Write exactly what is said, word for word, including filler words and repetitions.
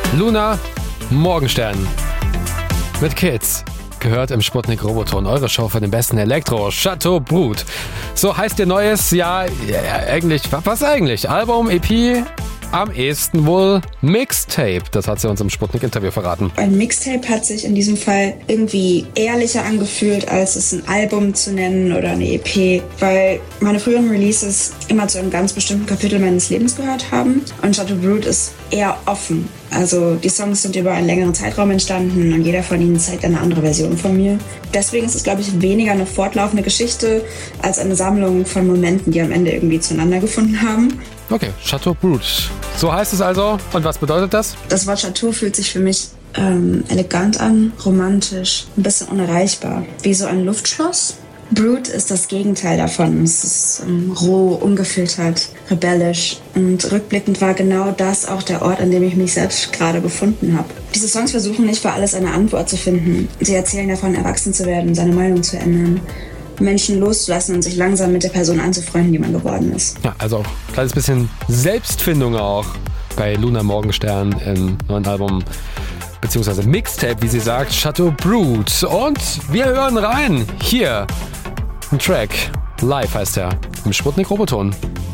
Luna Morgenstern mit Kids. Gehört im Sputnik Roboton, eure Show für den besten Elektro, Chateau Brut. So heißt ihr neues, ja, ja eigentlich, was eigentlich? Album, E P, am ehesten wohl Mixtape. Das hat sie uns im Sputnik-Interview verraten. Ein Mixtape hat sich in diesem Fall irgendwie ehrlicher angefühlt, als es ein Album zu nennen oder eine E P, weil meine früheren Releases immer zu einem ganz bestimmten Kapitel meines Lebens gehört haben und Chateau Brut ist eher offen. Also die Songs sind über einen längeren Zeitraum entstanden und jeder von ihnen zeigt eine andere Version von mir. Deswegen ist es, glaube ich, weniger eine fortlaufende Geschichte als eine Sammlung von Momenten, die am Ende irgendwie zueinander gefunden haben. Okay, Chateau Brut. So heißt es also. Und was bedeutet das? Das Wort Chateau fühlt sich für mich ähm, elegant an, romantisch, ein bisschen unerreichbar. Wie so ein Luftschloss. Brut ist das Gegenteil davon. Es ist ähm, roh, ungefiltert, rebellisch. Und rückblickend war genau das auch der Ort, an dem ich mich selbst gerade befunden habe. Diese Songs versuchen nicht für alles eine Antwort zu finden. Sie erzählen davon, erwachsen zu werden, seine Meinung zu ändern. Menschen loszulassen und sich langsam mit der Person anzufreunden, die man geworden ist. Ja, also auch ein kleines bisschen Selbstfindung auch bei Luna Morgenstern im neuen Album, beziehungsweise Mixtape, wie sie sagt, Chateau Brut. Und wir hören rein. Hier ein Track. Live heißt er. Im Sputnik Roboton.